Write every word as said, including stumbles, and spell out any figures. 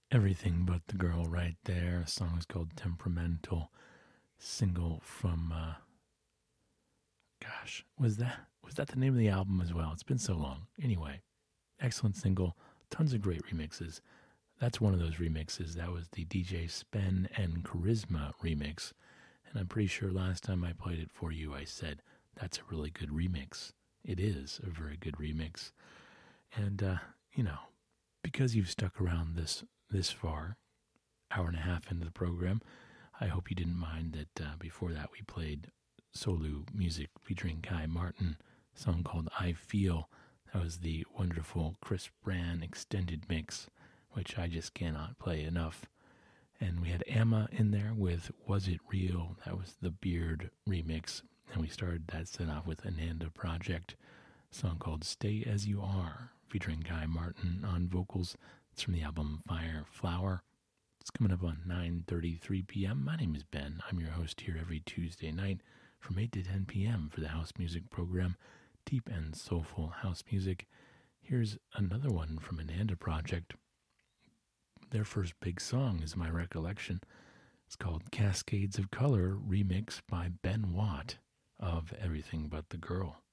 Everything But the Girl right there. A song is called Temperamental, single from uh gosh, was that was that the name of the album as well? It's been so long. Anyway, excellent single, tons of great remixes. That's one of those remixes. That was the D J Spen and Charisma remix. And I'm pretty sure last time I played it for you, I said that's a really good remix. It is a very good remix. And uh, you know, because you've stuck around this this far, hour and a half into the program, I hope you didn't mind that uh, before that we played Solu music featuring Kai Martin, a song called I Feel. That was the wonderful Chris Brand extended mix, which I just cannot play enough. And we had Emma in there with Was It Real? That was the Beard remix. And we started that set off with Ananda Project, a song called Stay As You Are, featuring Guy Martin on vocals. It's from the album Fire Flower. It's coming up on nine thirty-three p.m. My name is Ben. I'm your host here every Tuesday night from eight to ten p.m. for the house music program, Deep and Soulful House Music. Here's another one from Ananda Project. Their first big song is my recollection. It's called Cascades of Color, remixed by Ben Watt of Everything But the Girl.